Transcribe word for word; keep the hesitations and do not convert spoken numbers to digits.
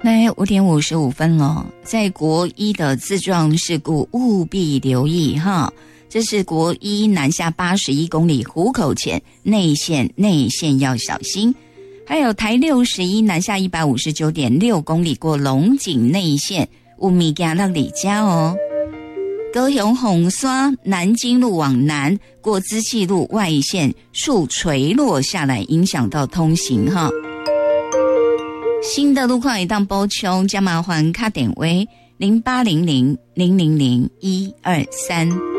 来五点五十五分了，在国一的自撞事故务必留意哈。这是国一南下八十一公里湖口前内线内线要小心，还有台六十一南下一百五十九点六公里过龙井内线有物件让你家哦。高雄红山南京路往南过资气路外线树垂落下来，影响到通行哈。新的路况一档补充，加麻烦卡点位零八零零零零零一二三。